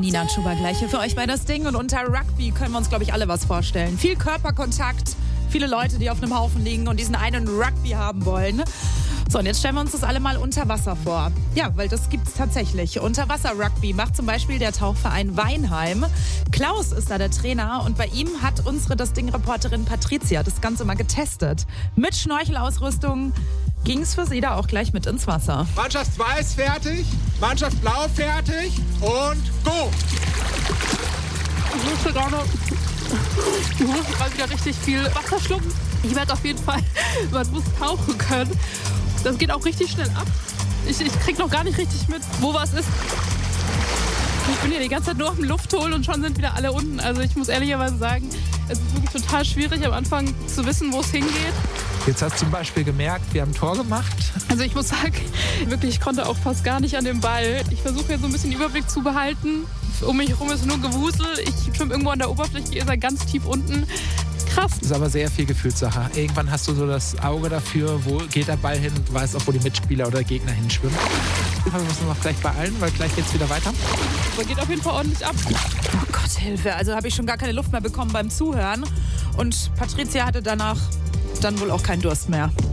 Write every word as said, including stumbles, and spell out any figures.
Nina Chuba gleich hier für euch bei das Ding. Und unter Rugby können wir uns, glaube ich, alle was vorstellen. Viel Körperkontakt, viele Leute, die auf einem Haufen liegen und diesen einen Rugby haben wollen. So, und jetzt stellen wir uns das alle mal unter Wasser vor. Ja, weil das gibt's tatsächlich. Unterwasser-Rugby macht zum Beispiel der Tauchverein Weinheim. Klaus ist da der Trainer und bei ihm hat unsere Das Ding-Reporterin Patricia das Ganze mal getestet. Mit Schnorchelausrüstung ging's für sie da auch gleich mit ins Wasser. Mannschaft weiß fertig, Mannschaft blau fertig und go! Ich musste gerade, ich musste gerade wieder richtig viel Wasser schlucken. Ich werde auf jeden Fall, man muss tauchen können. Das geht auch richtig schnell ab. Ich, ich krieg noch gar nicht richtig mit, wo was ist. Ich bin hier die ganze Zeit nur auf dem Luft holen und schon sind wieder alle unten. Also ich muss ehrlicherweise sagen, es ist wirklich total schwierig am Anfang zu wissen, wo es hingeht. Jetzt hast du zum Beispiel gemerkt, wir haben ein Tor gemacht. Also ich muss sagen, wirklich, ich konnte auch fast gar nicht an den Ball. Ich versuche jetzt so ein bisschen den Überblick zu behalten. Um mich herum ist nur Gewusel. Ich schwimme irgendwo an der Oberfläche, ihr seid ganz tief unten. Krass. Das ist aber sehr viel Gefühlssache. Irgendwann hast du so das Auge dafür, wo geht der Ball hin, du weißt auch, wo die Mitspieler oder Gegner hinschwimmen. Wir müssen noch gleich beeilen, weil gleich geht's wieder weiter. Aber geht auf jeden Fall ordentlich ab. Oh Gott, Hilfe. Also habe ich schon gar keine Luft mehr bekommen beim Zuhören. Und Patricia hatte danach dann wohl auch keinen Durst mehr.